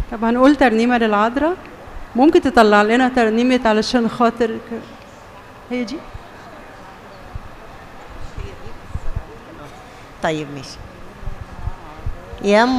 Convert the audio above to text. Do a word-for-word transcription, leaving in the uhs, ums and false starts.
طب هنقول ترنيمة للعذراء. ممكن تطلع لنا ترنيمة علشان خاطر هي دي؟ طيب ماشي. يا